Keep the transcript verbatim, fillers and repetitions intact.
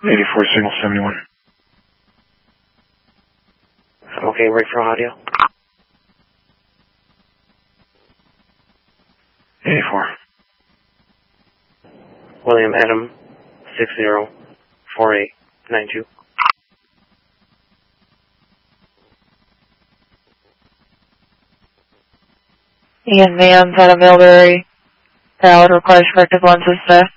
eighty-four, signal seventy-one. Okay, wait for audio. eighty-four. William Adam, six zero four eight nine two. Ian Mans out of Millbury. Valid requires corrective lenses, sir.